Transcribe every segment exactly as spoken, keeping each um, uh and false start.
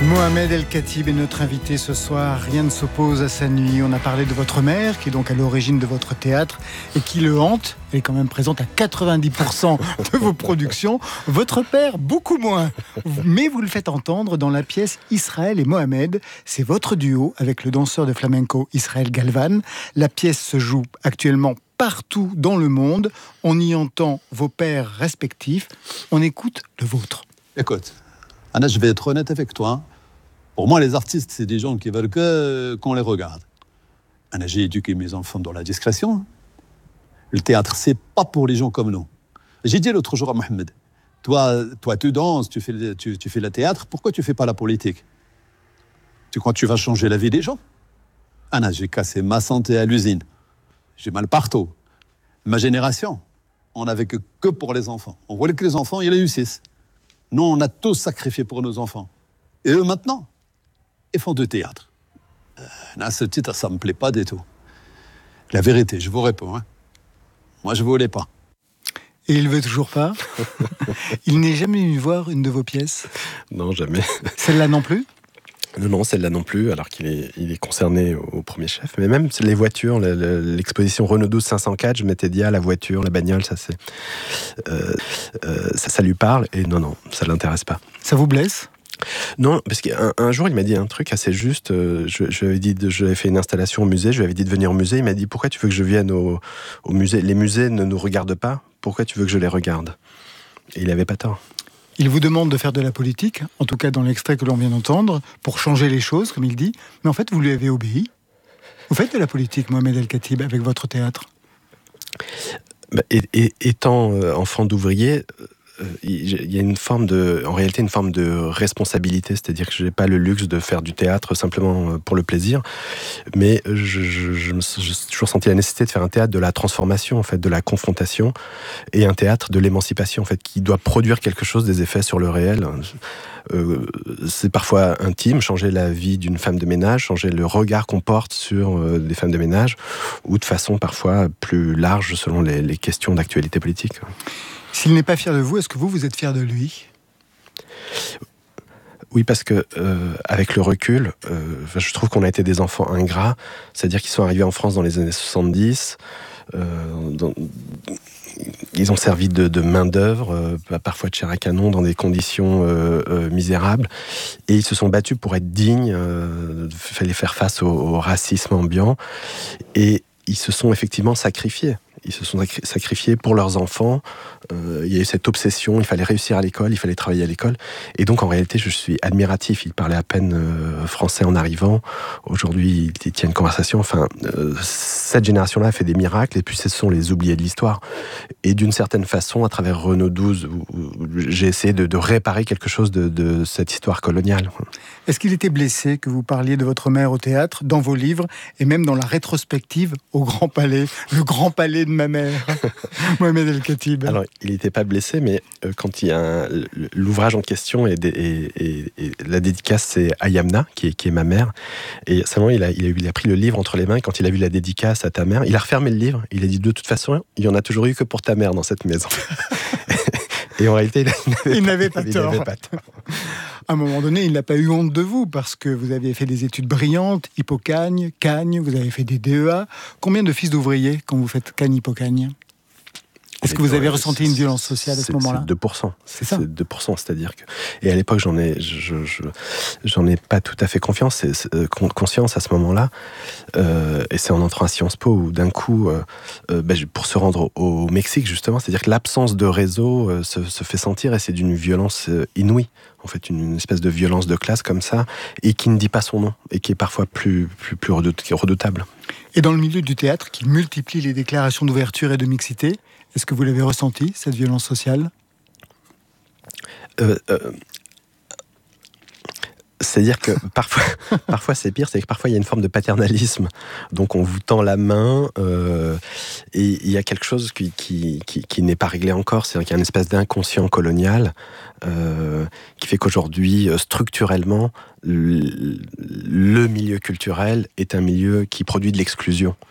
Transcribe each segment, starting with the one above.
Mohamed El Khatib est notre invité ce soir. Rien ne s'oppose à sa nuit. On a parlé de votre mère, qui est donc à l'origine de votre théâtre et qui le hante. Elle est quand même présente à quatre-vingt-dix pour cent de vos productions. Votre père, beaucoup moins. Mais vous le faites entendre dans la pièce Israël et Mohamed. C'est votre duo avec le danseur de flamenco Israël Galvan. La pièce se joue actuellement partout dans le monde. On y entend vos pères respectifs. On écoute le vôtre. Écoute, Anna, je vais être honnête avec toi. Pour moi, les artistes, c'est des gens qui veulent que, qu'on les regarde. Anna, j'ai éduqué mes enfants dans la discrétion. Le théâtre, c'est pas pour les gens comme nous. J'ai dit l'autre jour à Mohamed, toi, toi tu danses, tu fais, tu, tu fais le théâtre, pourquoi tu fais pas la politique? Tu crois que tu vas changer la vie des gens? Anna, j'ai cassé ma santé à l'usine. J'ai mal partout. Ma génération, on n'avait que, que pour les enfants. On voulait que les enfants, ils réussissent. Nous, on a tous sacrifié pour nos enfants. Et eux, maintenant, ils font du théâtre. Euh, à ce titre, ça ne me plaît pas du tout. La vérité, je vous réponds. Hein. Moi, je ne voulais pas. Et il ne veut toujours pas? Il n'est jamais venu voir une de vos pièces? Non, jamais. Celle-là non plus? Non, non, celle-là non plus, alors qu'il est, il est concerné au premier chef. Mais même les voitures, l'exposition Renault douze cinq cent quatre, je m'étais dit, ah, la voiture, la bagnole, ça, c'est, euh, euh, ça, ça lui parle. Et non, non, ça ne l'intéresse pas. Ça vous blesse? Non, parce qu'un un jour, il m'a dit un truc assez juste. Je, je lui avais dit, je lui avais fait une installation au musée, je lui avais dit de venir au musée. Il m'a dit, pourquoi tu veux que je vienne au, au musée? Les musées ne nous regardent pas, pourquoi tu veux que je les regarde? Et il n'avait pas tort. Il vous demande de faire de la politique, en tout cas dans l'extrait que l'on vient d'entendre, pour changer les choses, comme il dit. Mais en fait, vous lui avez obéi. Vous faites de la politique, Mohamed El Khatib, avec votre théâtre. Bah, et, et, étant euh, enfant d'ouvrier, euh, il y a une forme de, en réalité, une forme de responsabilité. C'est-à-dire que je n'ai pas le luxe de faire du théâtre simplement pour le plaisir, mais je, je, je me j'ai toujours senti la nécessité de faire un théâtre de la transformation, en fait, de la confrontation, et un théâtre de l'émancipation, en fait, qui doit produire quelque chose, des effets sur le réel. Euh, c'est parfois intime, changer la vie d'une femme de ménage, changer le regard qu'on porte sur euh, des femmes de ménage, ou de façon parfois plus large selon les, les questions d'actualité politique. S'il n'est pas fier de vous, est-ce que vous, vous êtes fier de lui? Oui, parce que euh, avec le recul, euh, je trouve qu'on a été des enfants ingrats, c'est-à-dire qu'ils sont arrivés en France dans les années soixante-dix, euh, dans, ils ont servi de, de main-d'œuvre, euh, parfois de chair à canon, dans des conditions euh, euh, misérables, et ils se sont battus pour être dignes, euh, fallait faire face au, au racisme ambiant, et ils se sont effectivement sacrifiés. Ils se sont sacrifiés pour leurs enfants. Euh, il y a eu cette obsession, il fallait réussir à l'école, il fallait travailler à l'école. Et donc, en réalité, je suis admiratif. Il parlait à peine euh, français en arrivant. Aujourd'hui, il tient une conversation. Enfin, euh, cette génération-là a fait des miracles, et puis ce sont les oubliés de l'histoire. Et d'une certaine façon, à travers Renault douze, où, où j'ai essayé de, de réparer quelque chose de, de cette histoire coloniale. Est-ce qu'il était blessé que vous parliez de votre mère au théâtre, dans vos livres, et même dans la rétrospective au Grand Palais, le Grand Palais de ma mère, Mohamed El Khatib? Alors, il n'était pas blessé, mais euh, quand il y a un, l'ouvrage en question, et, et, et, et la dédicace, c'est Ayamna, qui est, qui est ma mère, et seulement il a, il, a, il a pris le livre entre les mains, et quand il a vu la dédicace à ta mère, il a refermé le livre, il a dit, de toute façon, il n'y en a toujours eu que pour ta mère dans cette maison. Et en réalité, il n'avait pas, pas tort. pas tort. À un moment donné, il n'a pas eu honte de vous, parce que vous aviez fait des études brillantes, Hippocagne, Cagne, vous avez fait des D E A. Combien de fils d'ouvriers quand vous faites Cagne, Hippocagne? Est-ce que vous avez ressenti une violence sociale à ce moment-là? C'est deux pour cent. C'est ça. C'est deux pour cent, c'est-à-dire que... Et à l'époque, j'en ai, je, je, j'en ai pas tout à fait confiance, c'est, c'est, euh, conscience à ce moment-là. Euh, et c'est en entrant à Sciences Po où, d'un coup, euh, euh, bah, pour se rendre au, au Mexique, justement, c'est-à-dire que l'absence de réseau euh, se, se fait sentir, et c'est d'une violence euh, inouïe. En fait, une, une espèce de violence de classe comme ça, et qui ne dit pas son nom, et qui est parfois plus, plus, plus redoutable. Et dans le milieu du théâtre, qui multiplie les déclarations d'ouverture et de mixité, est-ce que vous l'avez ressenti, cette violence sociale? euh, euh, C'est-à-dire que parfois, parfois c'est pire, c'est que parfois il y a une forme de paternalisme. Donc on vous tend la main, euh, et il y a quelque chose qui, qui, qui, qui n'est pas réglé encore. C'est-à-dire qu'il y a une espèce d'inconscient colonial euh, qui fait qu'aujourd'hui, structurellement, le, le milieu culturel est un milieu qui produit de l'exclusion.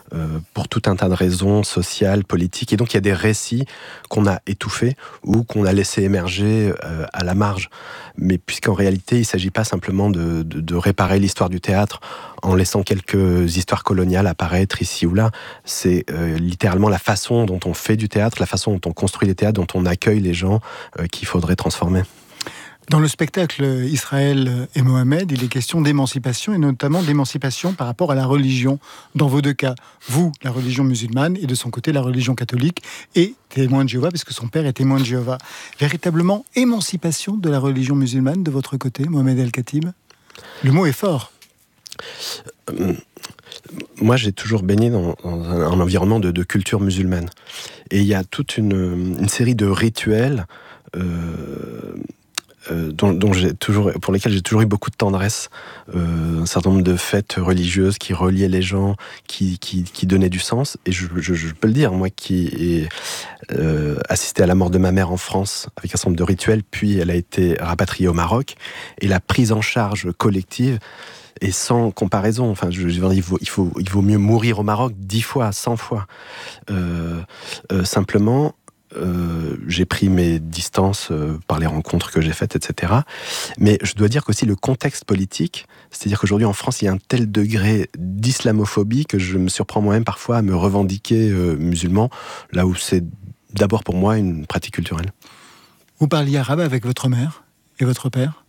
euh, pour tout un tas de raisons sociales, politiques. Et donc, il y a des récits qu'on a étouffés ou qu'on a laissés émerger euh, à la marge. Mais puisqu'en réalité, il ne s'agit pas simplement de, de, de réparer l'histoire du théâtre en laissant quelques histoires coloniales apparaître ici ou là. C'est euh, littéralement la façon dont on fait du théâtre, la façon dont on construit les théâtres, dont on accueille les gens euh, qu'il faudrait transformer. Dans le spectacle Israël et Mohamed, il est question d'émancipation, et notamment d'émancipation par rapport à la religion. Dans vos deux cas, vous, la religion musulmane, et de son côté, la religion catholique, et témoin de Jéhovah, parce que son père est témoin de Jéhovah. Véritablement, émancipation de la religion musulmane de votre côté, Mohamed El-Khatib? Le mot est fort. Euh, moi, j'ai toujours baigné dans, dans un, un environnement de, de culture musulmane. Et il y a toute une, une série de rituels... Euh, Euh, dont, dont j'ai toujours, pour lesquels j'ai toujours eu beaucoup de tendresse, euh, un certain nombre de fêtes religieuses qui reliaient les gens, qui, qui, qui donnaient du sens. Et je, je, je peux le dire, moi qui ai euh, assisté à la mort de ma mère en France avec un certain nombre de rituels, puis elle a été rapatriée au Maroc, et la prise en charge collective est sans comparaison. Enfin, je, je veux dire, il vaut, il faut, il vaut mieux mourir au Maroc dix fois, cent fois. Euh, euh, simplement, Euh, j'ai pris mes distances euh, par les rencontres que j'ai faites, et cetera. Mais je dois dire qu'aussi le contexte politique, c'est-à-dire qu'aujourd'hui en France, il y a un tel degré d'islamophobie que je me surprends moi-même parfois à me revendiquer euh, musulman, là où c'est d'abord pour moi une pratique culturelle. Vous parliez arabe avec votre mère et votre père?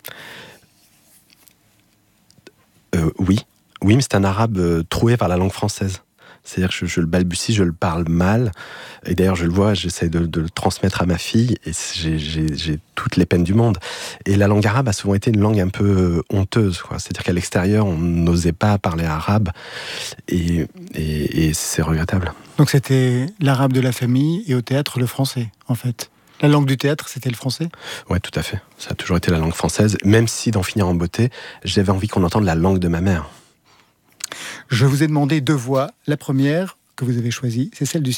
euh, Oui, oui, mais c'est un arabe euh, troué par la langue française. C'est-à-dire que je, je le balbutie, je le parle mal. Et d'ailleurs, je le vois, j'essaie de, de le transmettre à ma fille. Et j'ai, j'ai, j'ai toutes les peines du monde. Et la langue arabe a souvent été une langue un peu honteuse, quoi. C'est-à-dire qu'à l'extérieur, on n'osait pas parler arabe. Et, et, et c'est regrettable. Donc c'était l'arabe de la famille et au théâtre, le français, en fait. La langue du théâtre, c'était le français? Ouais, tout à fait. Ça a toujours été la langue française. Même si, d'en finir en beauté, j'avais envie qu'on entende la langue de ma mère. Je vous ai demandé deux voix. La première que vous avez choisie, c'est celle du